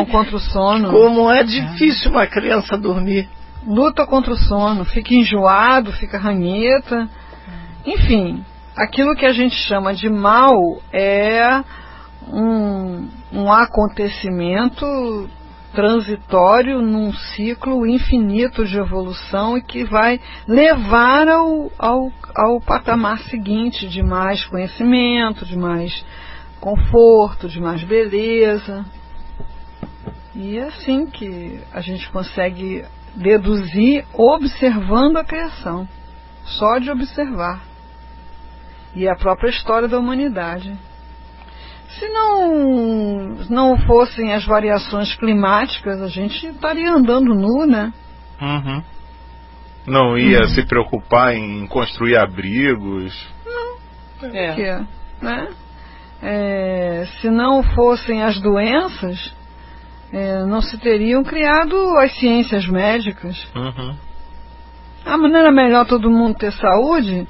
contra o sono. Como é difícil uma criança dormir. Luta contra o sono, fica enjoado, fica ranheta. Enfim, aquilo que a gente chama de mal é um acontecimento transitório num ciclo infinito de evolução e que vai levar ao patamar seguinte de mais conhecimento, de mais conforto, de mais beleza. E é assim que a gente consegue deduzir observando a criação, só de observar. E a própria história da humanidade. Se não fossem as variações climáticas, a gente estaria andando nu, né? Uhum. Não ia se preocupar em construir abrigos. Não. Né? Se não fossem as doenças, não se teriam criado as ciências médicas. Uhum. Mas não era melhor todo mundo ter saúde?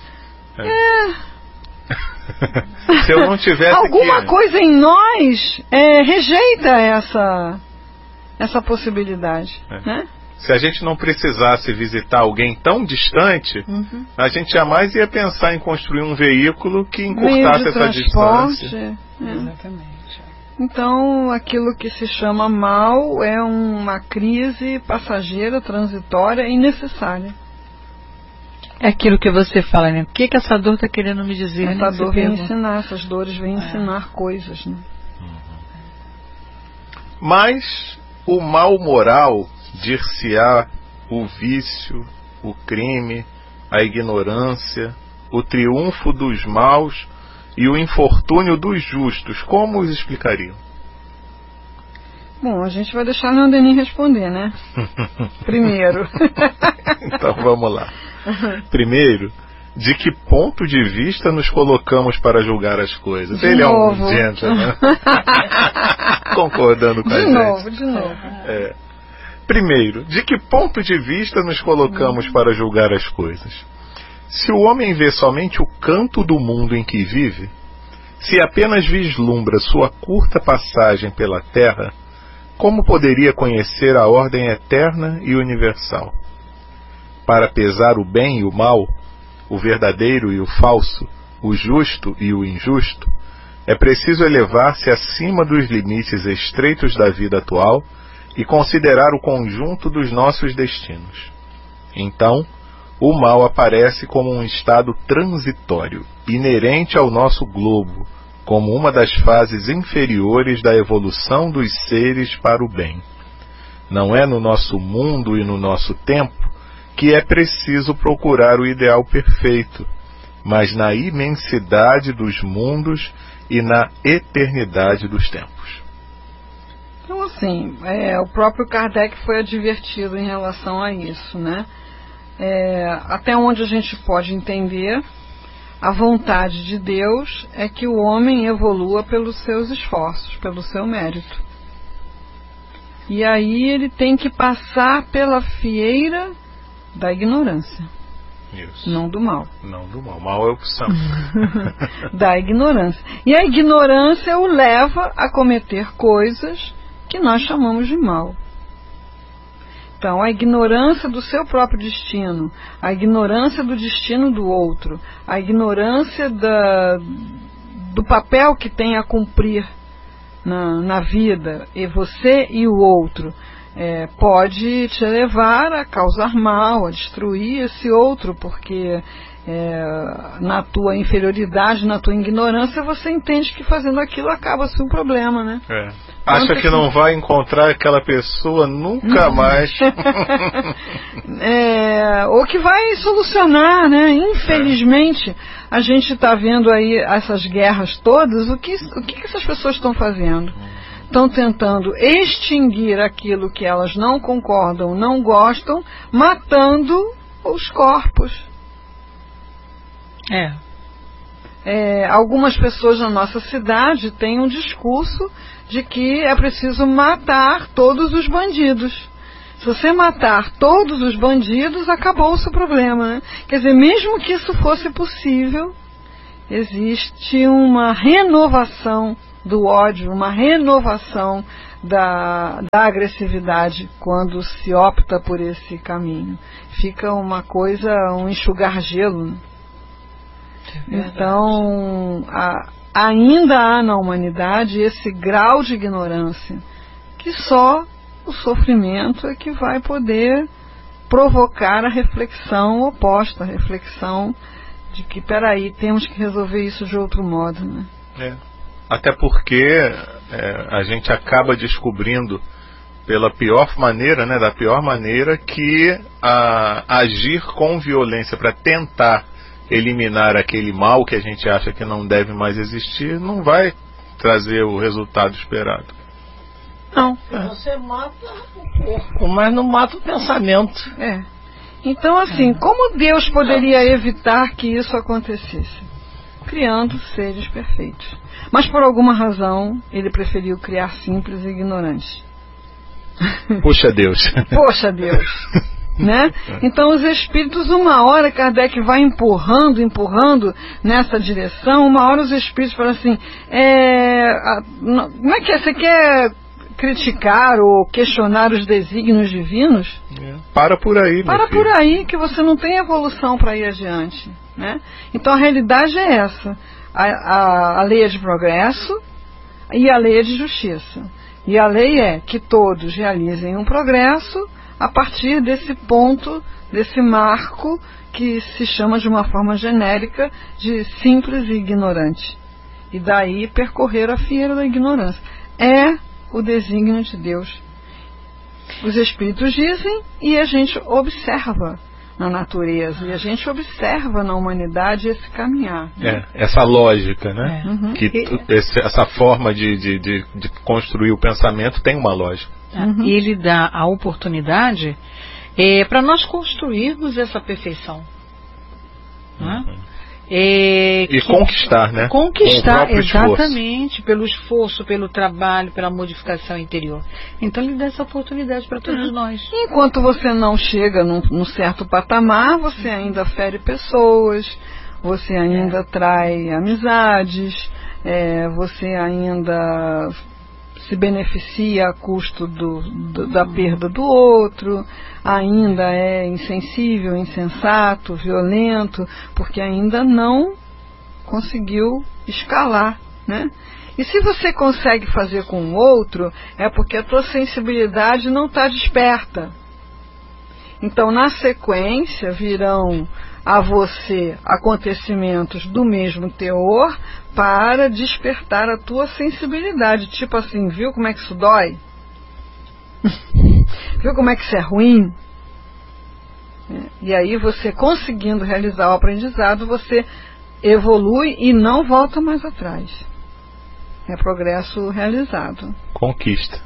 Se eu não tivesse alguma coisa em nós rejeita essa possibilidade, né? Se a gente não precisasse visitar alguém tão distante, a gente jamais ia pensar em construir um veículo que encurtasse essa distância. Exatamente. Então, aquilo que se chama mal é uma crise passageira, transitória e necessária. É aquilo que você fala, né? O que essa dor está querendo me dizer? Essa dor vem ensinar, essas dores vêm ensinar coisas, né? Mas o mal moral, dir-se-á o vício, o crime, a ignorância, o triunfo dos maus e o infortúnio dos justos, como os explicariam? Bom, a gente vai deixar Leon Denis responder, né? Primeiro. Então vamos lá. Primeiro, de que ponto de vista nos colocamos para julgar as coisas? Ele é um gentleman. Concordando com a gente. De novo. Primeiro, de que ponto de vista nos colocamos para julgar as coisas? Se o homem vê somente o canto do mundo em que vive, se apenas vislumbra sua curta passagem pela terra, como poderia conhecer a ordem eterna e universal? Para pesar o bem e o mal, o verdadeiro e o falso, o justo e o injusto, é preciso elevar-se acima dos limites estreitos da vida atual e considerar o conjunto dos nossos destinos. Então, o mal aparece como um estado transitório, inerente ao nosso globo, como uma das fases inferiores da evolução dos seres para o bem. Não é no nosso mundo e no nosso tempo que é preciso procurar o ideal perfeito, mas na imensidade dos mundos e na eternidade dos tempos. Então, assim, o próprio Kardec foi advertido em relação a isso, né? Até onde a gente pode entender, a vontade de Deus é que o homem evolua pelos seus esforços, pelo seu mérito. E aí ele tem que passar pela fieira da ignorância. Isso. Não do mal. Não do mal. Mal é opção. Da ignorância. E a ignorância o leva a cometer coisas que nós chamamos de mal. Então, a ignorância do seu próprio destino, a ignorância do destino do outro, a ignorância do papel que tem a cumprir na vida, e você e o outro, pode te levar a causar mal, a destruir esse outro, porque na tua inferioridade, na tua ignorância, você entende que fazendo aquilo acaba-se um problema, né? Acha que não vai encontrar aquela pessoa nunca mais. Ou que vai solucionar, né? Infelizmente, a gente está vendo aí essas guerras todas. O que essas pessoas estão fazendo? Estão tentando extinguir aquilo que elas não concordam, não gostam, matando os corpos. Algumas pessoas na nossa cidade têm um discurso de que é preciso matar todos os bandidos. Se você matar todos os bandidos, acabou-se o problema, né? Quer dizer, mesmo que isso fosse possível, existe uma renovação do ódio, uma renovação da agressividade quando se opta por esse caminho. Fica uma coisa, um enxugar gelo. Então, ainda há na humanidade esse grau de ignorância que só o sofrimento é que vai poder provocar a reflexão oposta, a reflexão de que, peraí, temos que resolver isso de outro modo, né? Até porque a gente acaba descobrindo pela pior maneira, né, da pior maneira, que agir com violência para tentar eliminar aquele mal que a gente acha que não deve mais existir não vai trazer o resultado esperado. Não, você mata o corpo, mas não mata o pensamento. Então, assim, como Deus poderia evitar que isso acontecesse? Criando seres perfeitos. Mas por alguma razão, ele preferiu criar simples e ignorantes. Puxa Deus. Poxa Deus. Né? Então os espíritos, uma hora Kardec vai empurrando nessa direção, uma hora os espíritos falam assim, como é que é? Você quer criticar ou questionar os desígnios divinos? Para por aí, para por aí, que você não tem evolução para ir adiante, né? Então a realidade é essa, a lei é de progresso e a lei é de justiça, e a lei é que todos realizem um progresso a partir desse ponto, desse marco que se chama de uma forma genérica de simples e ignorante, e daí percorrer a fieira da ignorância. É o desígnio de Deus. Os espíritos dizem e a gente observa na natureza, e a gente observa na humanidade esse caminhar. Essa lógica, né? Essa forma de construir o pensamento tem uma lógica. E ele dá a oportunidade para nós construirmos essa perfeição. Né? E conquistar, né? Conquistar, exatamente, esforço. Pelo esforço, pelo trabalho, pela modificação interior. Então ele dá essa oportunidade para todos nós. Enquanto você não chega num certo patamar, você ainda fere pessoas, você ainda trai amizades, você ainda se beneficia a custo da perda do outro, ainda é insensível, insensato, violento, porque ainda não conseguiu escalar, né? E se você consegue fazer com o outro, é porque a tua sensibilidade não está desperta. Então, na sequência, virão a você acontecimentos do mesmo teor para despertar a tua sensibilidade. Tipo assim, viu como é que isso dói? Viu como é que isso é ruim? E aí você, conseguindo realizar o aprendizado, você evolui e não volta mais atrás. É progresso realizado. Conquista.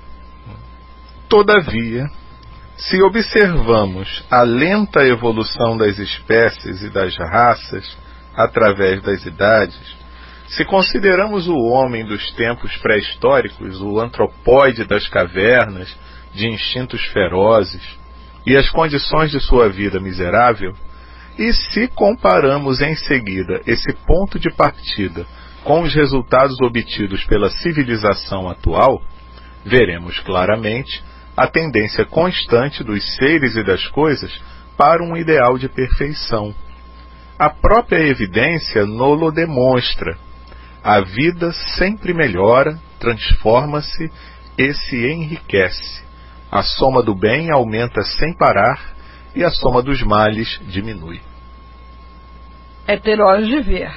Todavia, se observamos a lenta evolução das espécies e das raças através das idades, se consideramos o homem dos tempos pré-históricos, o antropóide das cavernas, de instintos ferozes, e as condições de sua vida miserável, e se comparamos em seguida esse ponto de partida com os resultados obtidos pela civilização atual, veremos claramente a tendência constante dos seres e das coisas para um ideal de perfeição. A própria evidência nolo demonstra. A vida sempre melhora, transforma-se e se enriquece. A soma do bem aumenta sem parar e a soma dos males diminui. É ter olhos de ver.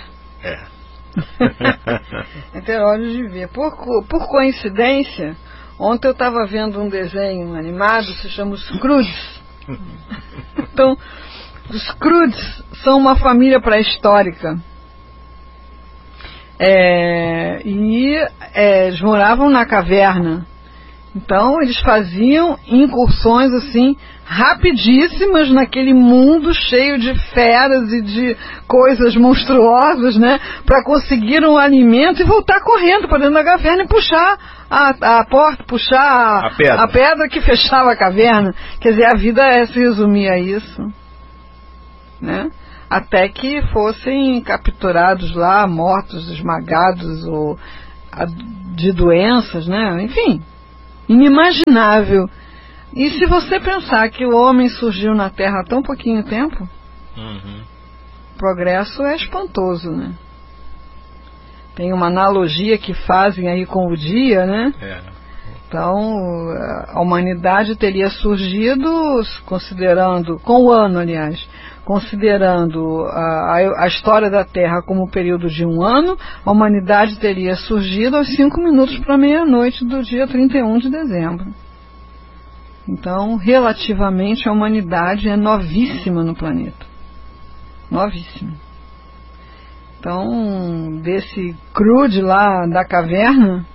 É ter olhos de ver. Por coincidência, ontem eu estava vendo um desenho animado, se chama Os Croods. Então, os Croods são uma família pré-histórica. Eles moravam na caverna. Então eles faziam incursões assim rapidíssimas naquele mundo cheio de feras e de coisas monstruosas, né, para conseguir um alimento e voltar correndo para dentro da caverna e puxar a porta, puxar a pedra que fechava a caverna. Quer dizer, a vida se resumia a isso, né? Até que fossem capturados lá, mortos, esmagados ou de doenças, né? Enfim, inimaginável. E se você pensar que o homem surgiu na Terra há tão pouquinho tempo, o progresso é espantoso, né? Tem uma analogia que fazem aí com o dia, né? Então, a humanidade teria surgido, considerando, com o ano, aliás, considerando a história da Terra como um período de um ano, a humanidade teria surgido aos 5 minutos para meia-noite do dia 31 de dezembro. Então, relativamente, a humanidade é novíssima no planeta. Novíssima. Então, desse crude lá da caverna,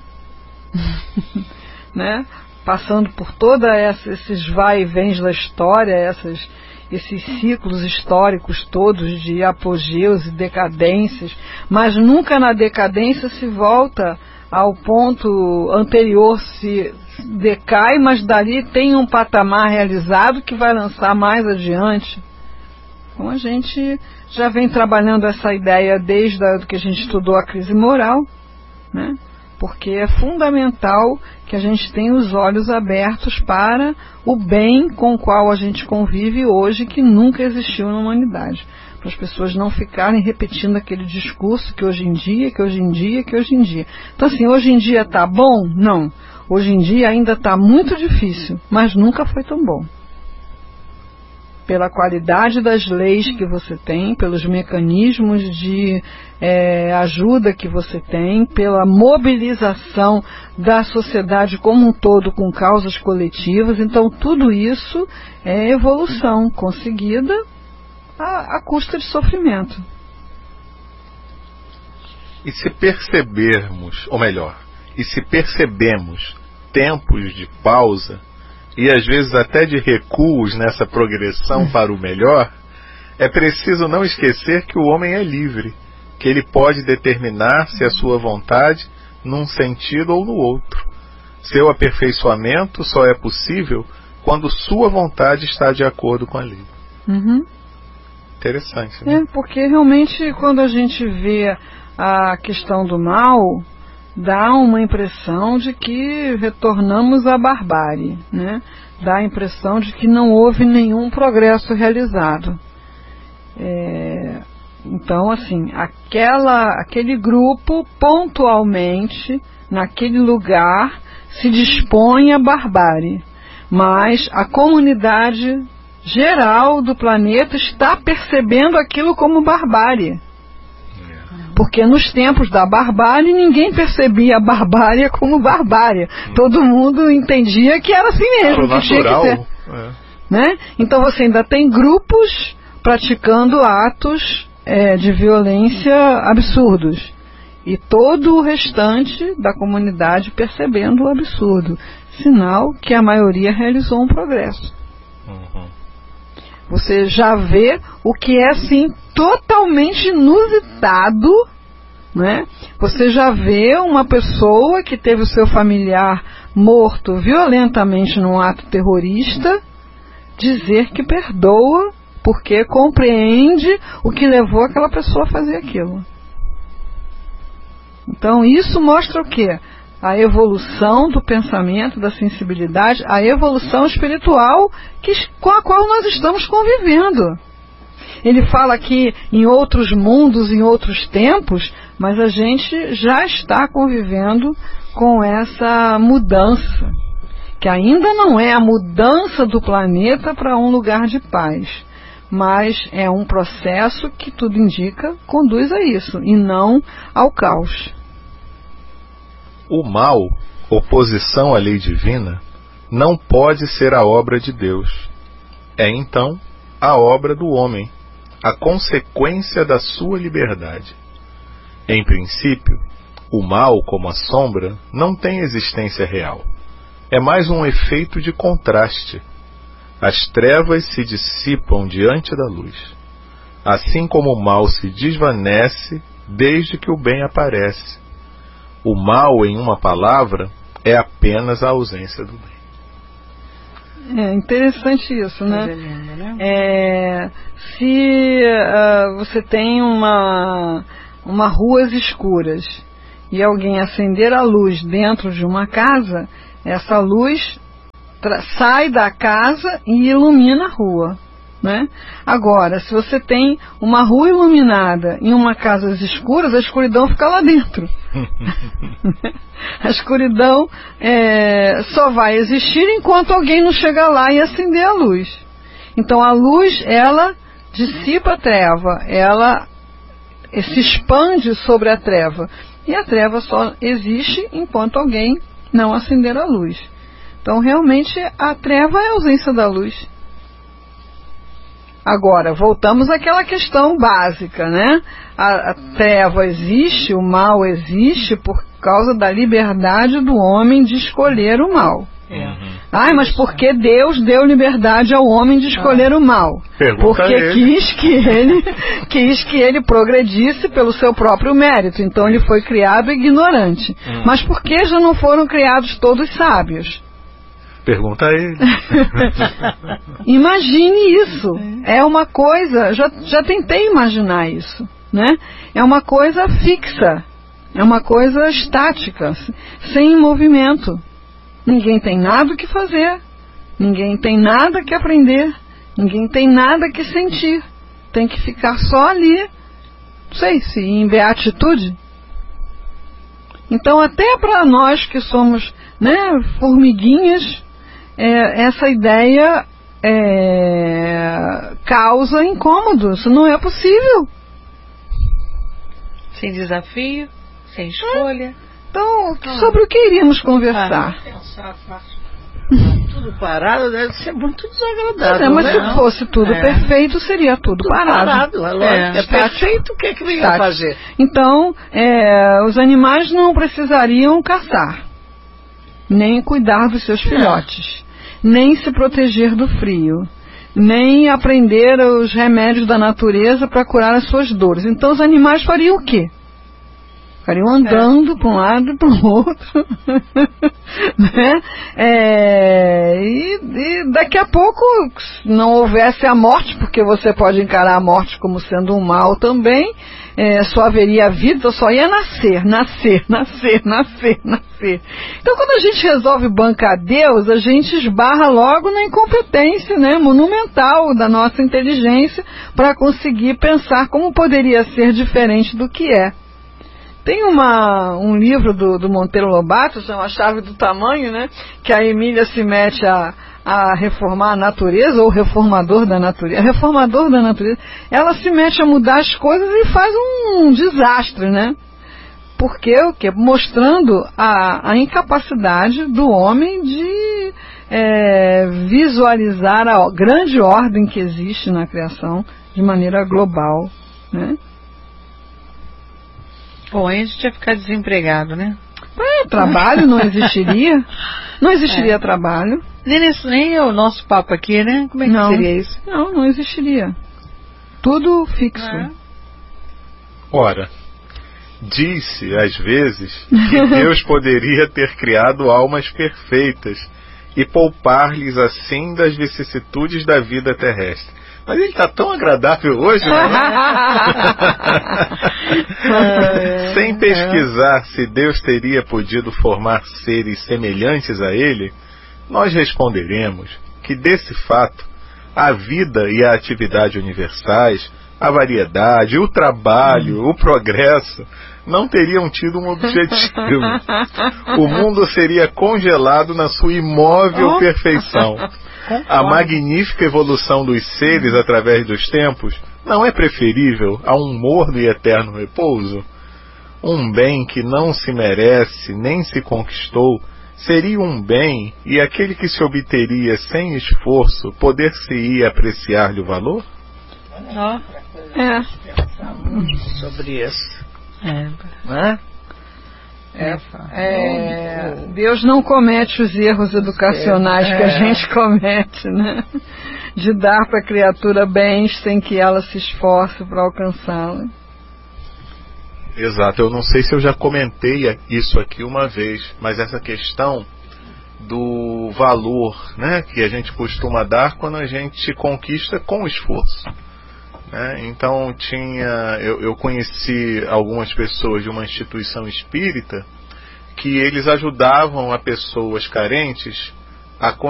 né, passando por todos esses vai e vens da história, esses ciclos históricos todos de apogeus e decadências, mas nunca na decadência se volta ao ponto anterior, se decai, mas dali tem um patamar realizado que vai lançar mais adiante. Então a gente já vem trabalhando essa ideia desde que a gente estudou a crise moral, né? Porque é fundamental que a gente tenha os olhos abertos para o bem com o qual a gente convive hoje, que nunca existiu na humanidade. Para as pessoas não ficarem repetindo aquele discurso que hoje em dia, que hoje em dia, que hoje em dia. Então assim, hoje em dia está bom? Não. Hoje em dia ainda está muito difícil, mas nunca foi tão bom. Pela qualidade das leis que você tem, pelos mecanismos de ajuda que você tem, pela mobilização da sociedade como um todo com causas coletivas. Então tudo isso é evolução conseguida à custa de sofrimento. E se percebermos, ou melhor, e se percebemos tempos de pausa, e às vezes até de recuos nessa progressão para o melhor, é preciso não esquecer que o homem é livre, que ele pode determinar-se a sua vontade num sentido ou no outro. Seu aperfeiçoamento só é possível quando sua vontade está de acordo com a lei. Interessante, né? Porque realmente quando a gente vê a questão do mal, dá uma impressão de que retornamos à barbárie, né? Dá a impressão de que não houve nenhum progresso realizado. Então, assim, aquele grupo pontualmente, naquele lugar, se dispõe à barbárie, mas a comunidade geral do planeta está percebendo aquilo como barbárie. Porque nos tempos da barbárie, ninguém percebia a barbárie como barbárie. Todo mundo entendia que era assim mesmo. Que natural. Tinha que ser, né? Então você ainda tem grupos praticando atos de violência absurdos. E todo o restante da comunidade percebendo o absurdo. Sinal que a maioria realizou um progresso. Você já vê o que é, assim, totalmente inusitado, né? Você já vê uma pessoa que teve o seu familiar morto violentamente num ato terrorista dizer que perdoa porque compreende o que levou aquela pessoa a fazer aquilo. Então isso mostra o quê? A evolução do pensamento, da sensibilidade, a evolução espiritual com a qual nós estamos convivendo. Ele fala aqui em outros mundos, em outros tempos, mas a gente já está convivendo com essa mudança, que ainda não é a mudança do planeta para um lugar de paz, mas é um processo que tudo indica conduz a isso, e não ao caos. O mal, oposição à lei divina, não pode ser a obra de Deus. É então a obra do homem, a consequência da sua liberdade. Em princípio, o mal, como a sombra, não tem existência real. É mais um efeito de contraste. As trevas se dissipam diante da luz, assim como o mal se desvanece desde que o bem aparece. O mal, em uma palavra, é apenas a ausência do bem. É interessante isso, né? Lindo, né? Se você tem uma ruas escuras e alguém acender a luz dentro de uma casa, Essa luz sai da casa e ilumina a rua, né? Agora, se você tem uma rua iluminada em uma casa escuras, a escuridão fica lá dentro. A escuridão só vai existir enquanto alguém não chegar lá e acender a luz. Então a luz, ela dissipa a treva, ela se expande sobre a treva, e a treva só existe enquanto alguém não acender a luz. Então realmente a treva é a ausência da luz. Agora, voltamos àquela questão básica, né? A treva existe, o mal existe por causa da liberdade do homem de escolher o mal. Mas por que Deus deu liberdade ao homem de escolher o mal? Porque quis que ele progredisse pelo seu próprio mérito. Então ele foi criado ignorante. Mas por que já não foram criados todos sábios? Pergunta a ele. Imagine isso. É uma coisa, já tentei imaginar isso, né? É uma coisa fixa, é uma coisa estática, sem movimento. Ninguém tem nada que fazer, ninguém tem nada que aprender, ninguém tem nada que sentir. Tem que ficar só ali, não sei se em beatitude. Então até para nós que somos, né, formiguinhas, essa ideia causa incômodo. Isso não é possível. Sem desafio, sem escolha. Então, sobre o que iríamos conversar? Tudo parado deve ser muito desagradável. Mas se fosse tudo perfeito, seria tudo parado. É perfeito, o que é que ia fazer? Então, os animais não precisariam caçar, nem cuidar dos seus filhotes, nem se proteger do frio, nem aprender os remédios da natureza para curar as suas dores. Então os animais fariam o quê? Ficariam andando para um lado e para o outro, né? E daqui a pouco, se não houvesse a morte, porque você pode encarar a morte como sendo um mal também, só haveria a vida, só ia nascer. Então quando a gente resolve bancar Deus, a gente esbarra logo na incompetência, né, monumental da nossa inteligência para conseguir pensar como poderia ser diferente do que é. Tem um livro do Monteiro Lobato, chama A Chave do Tamanho, né, que a Emília se mete a reformar a natureza, ou reformador da natureza. Reformador da natureza. Ela se mete a mudar as coisas e faz um desastre, né? Porque o quê? Mostrando a incapacidade do homem de visualizar a grande ordem que existe na criação de maneira global, né? Bom, aí a gente ia ficar desempregado, né? Trabalho não existiria. Não existiria trabalho. Nem o nosso papo aqui, né? Como é que seria isso? Não existiria. Tudo fixo. Ora, disse às vezes que Deus poderia ter criado almas perfeitas e poupar-lhes assim das vicissitudes da vida terrestre. Mas ele está tão agradável hoje, né? Sem pesquisar se Deus teria podido formar seres semelhantes a ele, nós responderemos que desse fato, a vida e a atividade universais, a variedade, o trabalho, o progresso, não teriam tido um objetivo. O mundo seria congelado na sua imóvel perfeição. A magnífica evolução dos seres através dos tempos não é preferível a um morno e eterno repouso? Um bem que não se merece nem se conquistou seria um bem, e aquele que se obteria sem esforço poder-se-ia apreciar-lhe o valor? Sobre isso. Deus não comete os erros educacionais que a gente comete, né? De dar para a criatura bens sem que ela se esforce para alcançá-la. Exato, eu não sei se eu já comentei isso aqui uma vez, mas essa questão do valor, né, que a gente costuma dar quando a gente conquista com esforço, né? Então eu conheci algumas pessoas de uma instituição espírita que eles ajudavam a pessoas carentes a